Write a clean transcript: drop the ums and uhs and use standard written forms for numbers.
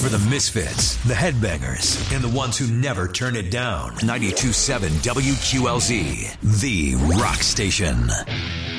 For the misfits, the headbangers, and the ones who never turn it down. 92.7 WQLZ, the rock station.